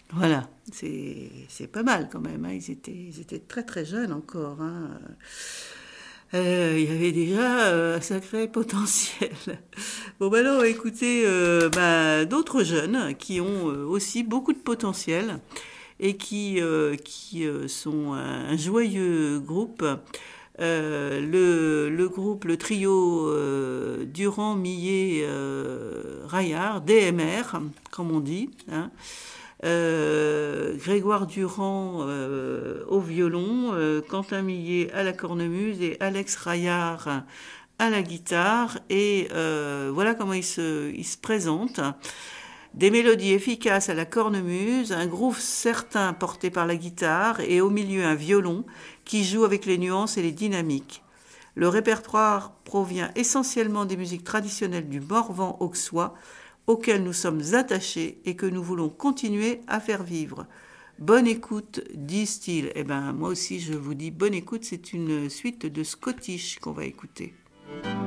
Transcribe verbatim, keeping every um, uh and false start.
Voilà, c'est, c'est pas mal quand même, hein. Ils étaient, ils étaient très très jeunes encore, hein. Euh, il y avait déjà euh, un sacré potentiel. Bon, ben alors, écoutez, euh, bah, d'autres jeunes qui ont euh, aussi beaucoup de potentiel et qui, euh, qui euh, sont un, un joyeux groupe. Euh, le, le groupe, le trio euh, Durand, Millet, euh, Raillard, D M R, comme on dit, hein. Euh, Grégoire Durand euh, au violon, euh, Quentin Millet à la cornemuse et Alex Raillard à la guitare. Et euh, voilà comment il se, il se présente. Des mélodies efficaces à la cornemuse, un groove certain porté par la guitare et au milieu un violon qui joue avec les nuances et les dynamiques. Le répertoire provient essentiellement des musiques traditionnelles du Morvan auxois, auxquelles nous sommes attachés et que nous voulons continuer à faire vivre. Bonne écoute, disent-ils. Eh ben, moi aussi, je vous dis bonne écoute. C'est une suite de Scottish qu'on va écouter.